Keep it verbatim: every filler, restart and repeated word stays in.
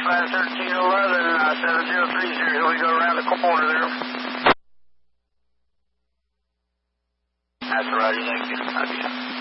five thirteen eleven, uh, seven zero three zero, here we go around the corner there. That's right, thank you. Thank you.